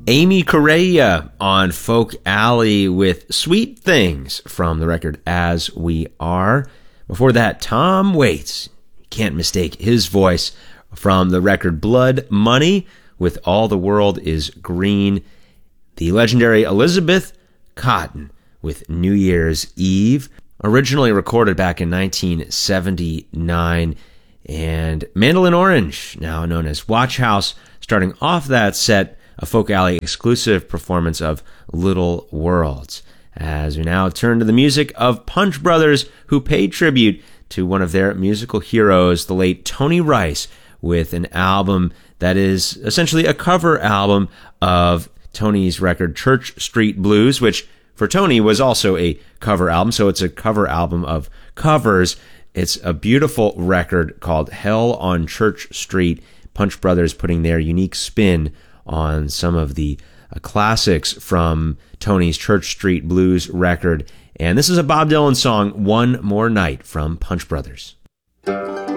Amy Correia on Folk Alley with Sweet Things from the record As We Are. Before that, Tom Waits, can't mistake his voice, from the record Blood Money with All the World is Green. The legendary Elizabeth Cotten with New Year's Eve, originally recorded back in 1979. And Mandolin Orange, now known as Watch House, starting off that set, a Folk Alley exclusive performance of Little Worlds. As we now turn to the music of Punch Brothers, who paid tribute to one of their musical heroes, the late Tony Rice, with an album that is essentially a cover album of Tony's record Church Street Blues, which for Tony was also a cover album, so it's a cover album of covers. It's a beautiful record called Hell on Church Street. Punch Brothers putting their unique spin on some of the classics from Tony's Church Street Blues record. And this is a Bob Dylan song, One More Night, from Punch Brothers.